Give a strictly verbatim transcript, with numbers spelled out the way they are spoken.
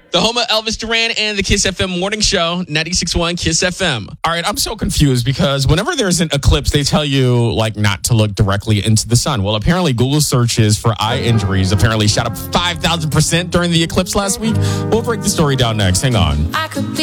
The home of Elvis Duran and the Kiss F M Morning Show, ninety-six point one Kiss F M. All right, I'm so confused because whenever there's an eclipse, they tell you like not to look directly into the sun. Well, apparently Google searches for eye injuries apparently shot up five thousand percent during the eclipse last week. We'll break the story down next. Hang on. I could be